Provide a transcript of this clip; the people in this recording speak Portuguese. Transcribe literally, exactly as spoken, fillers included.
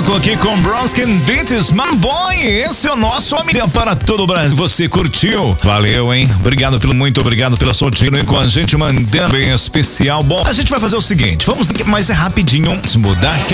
bloco aqui com Bronskin Beats, My Boy. Esse é o nosso homem para todo o Brasil. Você curtiu? Valeu, hein? Obrigado pelo, muito obrigado pela sua audiência com a gente, mandando bem especial. Bom, a gente vai fazer o seguinte, vamos, mas é rapidinho, mudar aquela